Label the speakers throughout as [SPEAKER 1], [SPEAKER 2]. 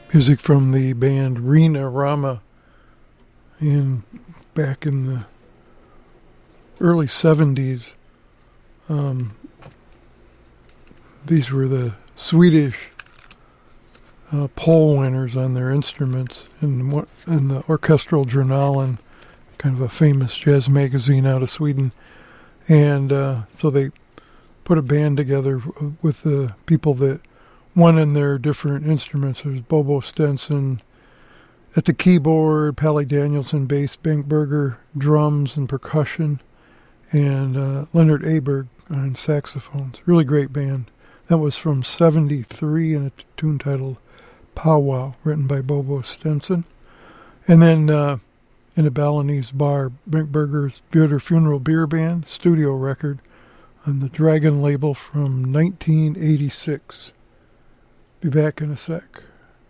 [SPEAKER 1] Music from the band Rena Rama back in the early 70s. These were the Swedish pole winners on their instruments in the Orchestral Journalen, kind of a famous jazz magazine out of Sweden. And so they put a band together with the people that won in their different instruments. There's Bobo Stenson at the keyboard, Pally Danielson bass, Bengt Berger drums and percussion, and Leonard Aberg on saxophones. Really great band. That was from 73 and a tune titled Powwow, written by Bobo Stenson. And then in a Balinese bar, Bengt Berger's Theater Funeral Beer Band, studio record on the Dragon label from 1986. Be back in a sec.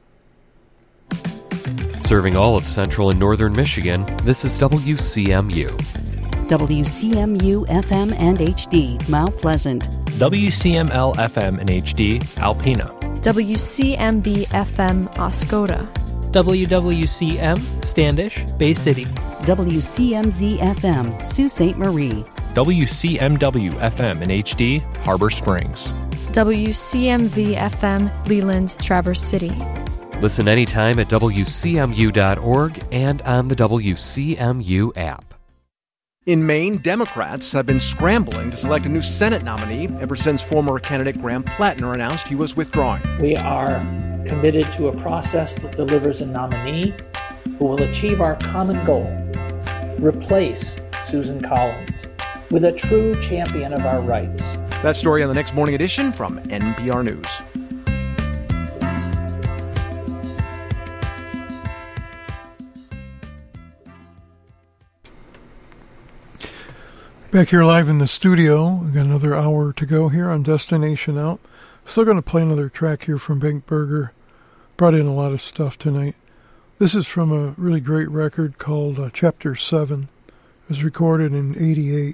[SPEAKER 2] Serving all of central and northern Michigan, this is WCMU.
[SPEAKER 3] WCMU FM and HD, Mount Pleasant.
[SPEAKER 4] WCML FM and HD, Alpena.
[SPEAKER 5] WCMB FM, Oscoda.
[SPEAKER 6] WWCM, Standish, Bay City.
[SPEAKER 3] WCMZ FM, Sault Ste. Marie.
[SPEAKER 4] WCMW FM and HD, Harbor Springs.
[SPEAKER 5] WCMV FM, Leland, Traverse City.
[SPEAKER 2] Listen anytime at WCMU.org and on the WCMU app.
[SPEAKER 7] In Maine, Democrats have been scrambling to select a new Senate nominee ever since former candidate Graham Plattner announced he was withdrawing.
[SPEAKER 8] We are committed to a process that delivers a nominee who will achieve our common goal, replace Susan Collins with a true champion of our rights.
[SPEAKER 7] That story on the next morning edition from NPR News.
[SPEAKER 1] Back here live in the studio. We've got another hour to go here on Destination Out. Still going to play another track here from Bengt Berger. Brought in a lot of stuff tonight. This is from a really great record called Chapter 7. It was recorded in 88.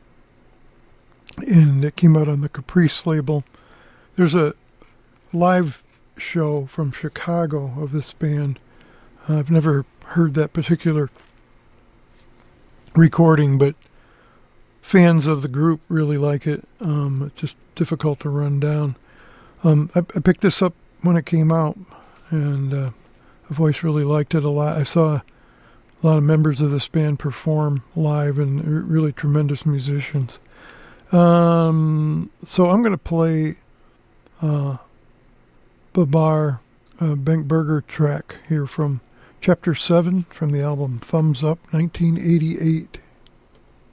[SPEAKER 1] And it came out on the Caprice label. There's a live show from Chicago of this band. I've never heard that particular recording, but fans of the group really like it. It's just difficult to run down. I picked this up when it came out, and the voice really liked it a lot. I saw a lot of members of this band perform live, and they're really tremendous musicians. So I'm going to play Babar Bengt Berger track here from Chapter 7 from the album Thumbs Up, 1988.